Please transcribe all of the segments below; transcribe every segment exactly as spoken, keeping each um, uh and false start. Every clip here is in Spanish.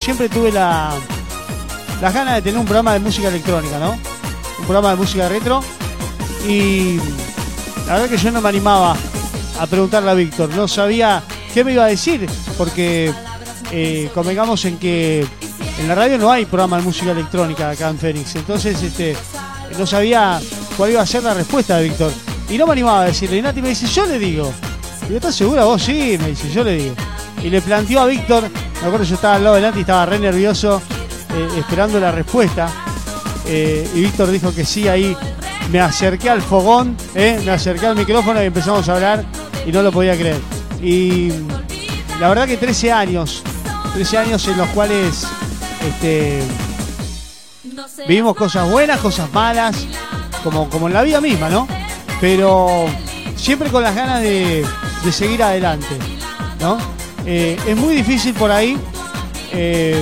siempre tuve la, las ganas de tener un programa de música electrónica, ¿no? Un programa de música retro. Y la verdad que yo no me animaba a preguntarle a Víctor. No sabía qué me iba a decir, porque eh, convengamos en que en la radio no hay programa de música electrónica acá en Fénix. Entonces este, no sabía cuál iba a ser la respuesta de Víctor. Y no me animaba a decirle. Y Nati me dice, yo le digo. Y yo, ¿estás segura vos? Sí, me dice, yo le digo. Y le planteó a Víctor, me acuerdo yo estaba al lado de Nati, estaba re nervioso, eh, esperando la respuesta. Eh, y Víctor dijo que sí, ahí me acerqué al fogón, eh, me acerqué al micrófono y empezamos a hablar y no lo podía creer. Y la verdad que trece años, trece años en los cuales este, vivimos cosas buenas, cosas malas, como, como en la vida misma, ¿no? Pero siempre con las ganas de, de seguir adelante, ¿no? Eh, es muy difícil por ahí eh,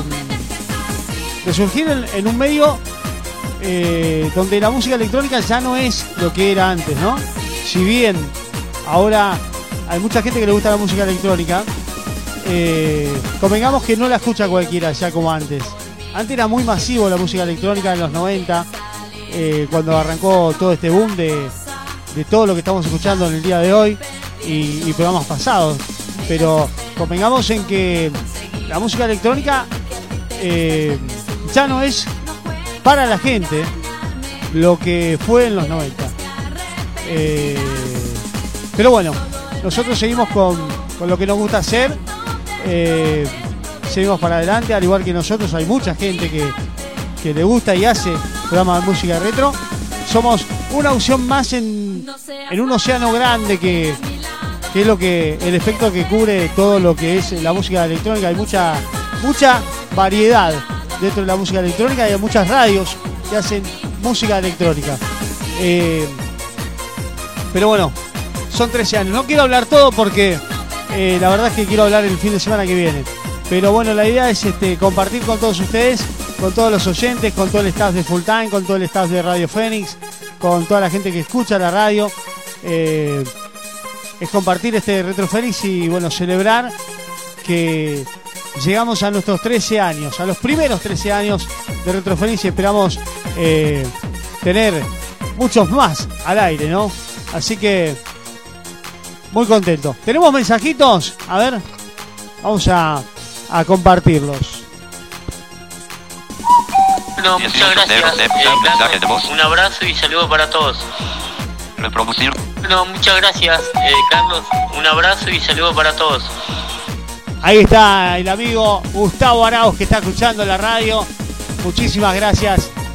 de surgir en, en un medio eh, donde la música electrónica ya no es lo que era antes, ¿no? Si bien ahora hay mucha gente que le gusta la música electrónica, eh, convengamos que no la escucha cualquiera ya como antes. Antes era muy masivo la música electrónica en los noventa, eh, cuando arrancó todo este boom de de todo lo que estamos escuchando en el día de hoy y, y programas pasados, pero convengamos en que la música electrónica eh, ya no es para la gente lo que fue en los noventa. Eh, pero bueno, nosotros seguimos con, con lo que nos gusta hacer, eh, seguimos para adelante, al igual que nosotros hay mucha gente que, que le gusta y hace programas de música retro. Somos una opción más en, en un océano grande que, que es lo que el efecto que cubre todo lo que es la música electrónica. Hay mucha mucha variedad dentro de la música electrónica y hay muchas radios que hacen música electrónica. Eh, pero bueno, son trece años. No quiero hablar todo porque eh, la verdad es que quiero hablar el fin de semana que viene. Pero bueno, la idea es este, compartir con todos ustedes, con todos los oyentes, con todo el staff de Full Time, con todo el staff de Radio Fénix, con toda la gente que escucha la radio. Eh, es compartir este Retro Fénix y bueno, celebrar que llegamos a nuestros trece años, a los primeros trece años de Retro Fénix, y esperamos eh, tener muchos más al aire, ¿no? Así que muy contento. ¿Tenemos mensajitos? A ver, vamos a, a compartirlos. No, muchas gracias. Eh, Carlos, un abrazo y saludo para todos. Reproducir. No, muchas gracias, eh, Carlos. Un abrazo y saludo para todos. Ahí está el amigo Gustavo Arauz que está escuchando la radio. Muchísimas gracias